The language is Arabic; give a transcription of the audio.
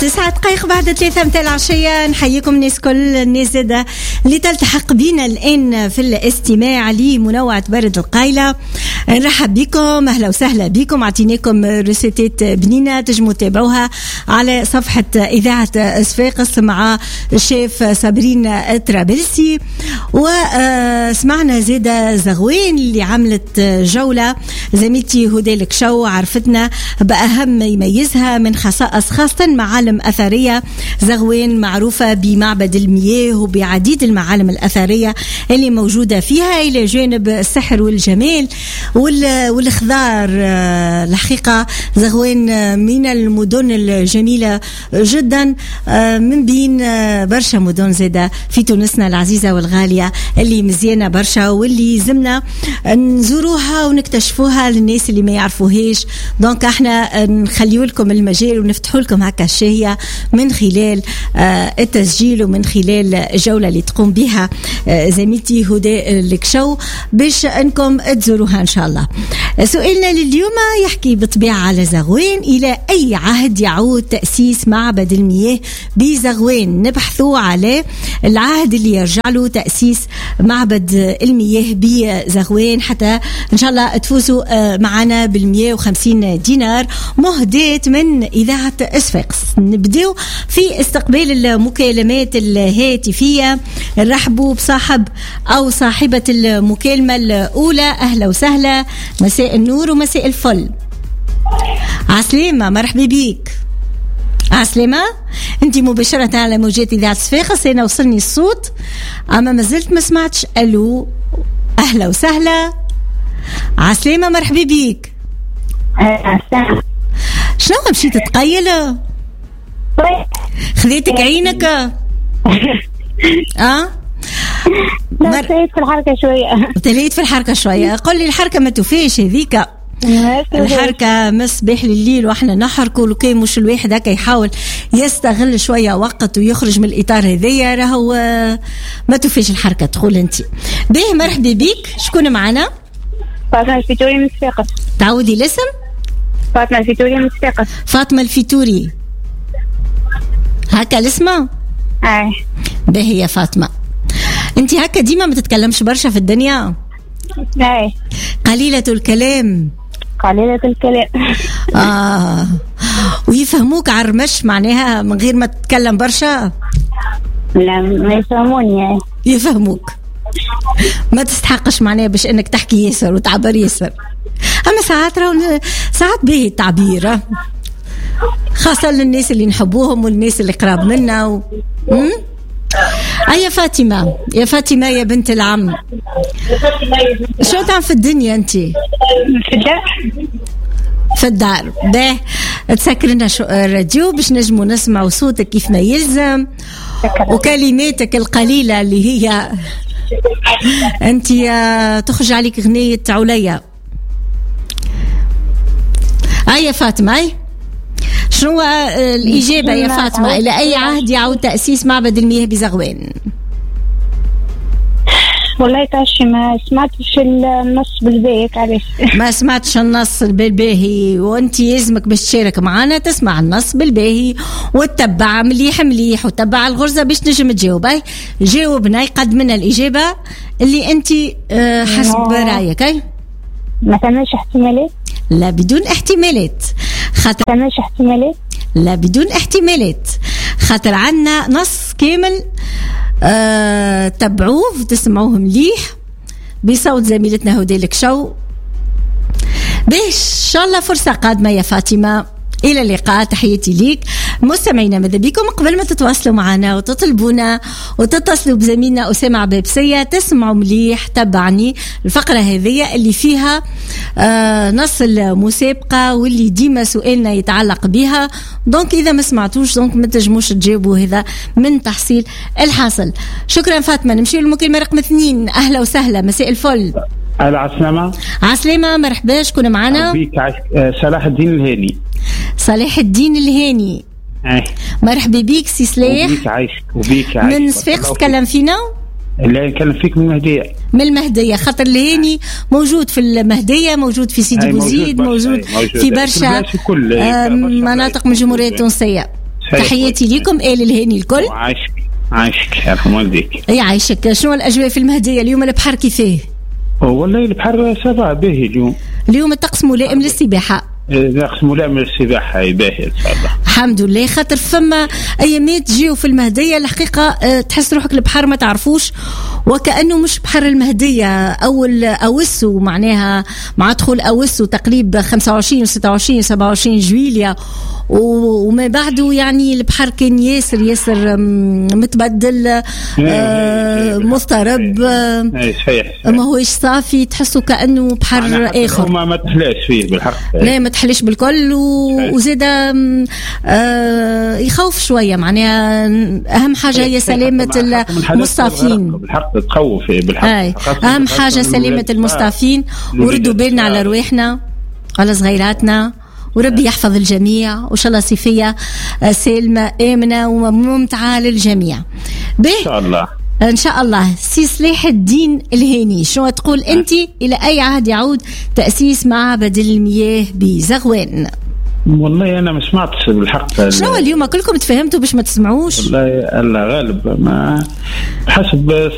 9 دقائق بعد 3 متاع العشية. نحييكم الناس كل الناس زادة اللي تلتحق بينا الآن في الاستماع لمنوعة برد القايلة. نرحب بكم، أهلا وسهلا بكم. عطيناكم ريسيتات بنينة تجموا تتابعوها على صفحة إذاعة صفاقس مع الشيف صابرين الطرابلسي. وسمعنا زادة زغوين اللي عملت جولة زميلتي هدى الكشو عرفتنا بأهم يميزها من خصائص خاصة معالم أثرية. زغوين معروفة بمعبد المياه وبعديد المعالم الأثرية اللي موجودة فيها إلى جانب السحر والجمال والخضار. الحقيقة زغوين من المدن الجميلة جدا من بين برشا مدن زادة في تونسنا العزيزة والغالية اللي مزيانة برشا واللي زمنا نزوروها ونكتشفوها للناس اللي ما يعرفوهاش. دونك احنا نخليو لكم المجال ونفتحوا لكم هكا الشهية من خلال التسجيل ومن خلال الجولة اللي تقوم بها زميلتي هدى الكشو باش انكم تزوروها ان شاء الله. سؤالنا لليوم يحكي بالطبيعة على زغوين. إلى أي عهد يعود تأسيس معبد المياه بزغوين؟ نبحثوا على العهد اللي يرجع له تأسيس معبد المياه بزغوين حتى إن شاء الله تفوزوا معنا بال150 دينار مهداة من إذاعة صفاقس. نبدأ في استقبال المكالمات الهاتفية. نرحبوا بصاحب أو صاحبة المكالمة الأولى. أهلا وسهلا، مساء النور ومساء الفل. عسلامة، مرحبا بيك. عسلامة، انت مباشرة على موجات إذاعة صفاقس. أنا وصلني الصوت أما ما زلت ما سمعتش. ألو، أهلا وسهلا. عسلامة، مرحبا بيك. شنو مشيت تقيل؟ خذيتك عينك؟ لا تليت في الحركة شوية. تليت في الحركة شوية. قل لي الحركة ما توفيش هذيك. الحركة مصباح لليل واحنا نحركوا لكي مش الواحد هكا يحاول يستغل شوية وقت ويخرج من الإطار هذيا راهو ما توفيش الحركة. تقول انت باهي. مرحبا بيك. شكون معنا؟ فاطمة الفيتوري من صفاقس. تعودي الاسم؟ فاطمة الفيتوري من صفاقس. فاطمة الفيتوري هكا الاسم؟ باهي يا فاطمة. انت هكا ديما ما تتكلمش برشا في الدنيا؟ قليلة الكلام. قليلة الكلام. ويفهموك عرمش معناها من غير ما تتكلم برشا؟ لا ما يفهموني. يفهموك ما تستحقش معناها باش انك تحكي ياسر وتعبر ياسر. اما ساعات باهي التعبير خاصة للناس اللي نحبوهم والناس اللي قراب منا يا فاطمة، يا فاطمة يا بنت العم، شو تعمل في الدنيا انت؟ في الدار. في الدار. ده تسكرنا الراديو باش نجموا نسمعوا صوتك كيف ما يلزم وكلماتك القليلة اللي هي انت تخرج عليك غنية عليا. يا فاطمة، شنو الإجابة يا فاطمة؟ إلى أي عهد يعود تأسيس معبد المياه بزغوين؟ والله تعشي ما سمعتش النص بالباهي. علاش ما سمعتش النص بالباهي؟ وانت يلزمك باش تشارك معنا تسمع النص بالباهي وتتبع مليح وتتبع الغرزة باش نجم تجاوب. جاوبنا يقدمنا الإجابة اللي انت حسب رأيك. ما ثماش احتمالات؟ لا بدون احتمالات. خاطر ثماش احتمالات؟ لا بدون احتمالات. خاطر عنا نص كامل تبعوه وتسمعوه مليح بصوت زميلتنا هدى الكشو. باش ان شاء الله فرصة قادمة يا فاطمة. إلى اللقاء. تحياتي ليك. مستمعينا ماذا بكم قبل ما تتواصلوا معنا وتطلبونا وتتصلوا بزميلنا أسامة عبابسية تسمعوا مليح تبعني الفقرة هذه اللي فيها نص المسابقة واللي ديما سؤالنا يتعلق بها. دونك إذا ما سمعتوش دونك ما تجموش تجاوبوا، هذا من تحصيل الحاصل. شكرا فاطمة. نمشي للمكالمة رقم 2. أهلا وسهلا، مساء الفل. عسلامة. عسلامة، مرحبا. شكون معنا؟ صلاح الدين الهاني. صلاح الدين الهاني. مرحبا بيك سي صلاح. وبيك عايشك من صفاقس تكلم فينا؟ لا نكلم فيك من المهدية. من المهدية. خاطر الهاني موجود في المهدية، موجود في سيدي بوزيد، موجود في برشا مناطق من الجمهورية التونسية. تحياتي لكم آل الهاني الكل. عايشك يرحم والديك. اي عايشك. شنو الاجواء في المهديه اليوم؟ البحر كيفاه؟ والله البحر سبع باهي اليوم الطقس ملائم للسباحه. الطقس ملائم للسباحه باهي ان شاء الله. الحمد لله. خاطر فما ايامات تجيو في المهديه الحقيقه تحس روحك البحر ما تعرفوش وكانه مش بحر المهديه. اول اوسو معناها مع دخول اوسو تقريب 25 و26 27 جويليا وما بعده يعني البحر كان ياسر متبدل مضطرب ما هوش صافي تحسه كأنه بحر آخر. ما تحلاش فيه بالحق. لا ما تحليش بالكل وزاد يخوف شوية معناها. أهم حاجة هي سلامة المصطافين بالحق تخوف بالحق. أهم حاجة سلامة المصطافين وردوا بالنا على رواحنا على صغيراتنا وربي يحفظ الجميع وإن شاء الله صيفية سالمة آمنة وممتعة للجميع. إن شاء الله إن شاء الله. سي صلاح الدين الهاني شو تقول أنت؟ إلى أي عهد يعود تأسيس معبد المياه بزغوان؟ والله أنا ما سمعتش بالحق. شنو اليوم كلكم تفهمتوا باش ما تسمعوش؟ والله الله غالب ما حسب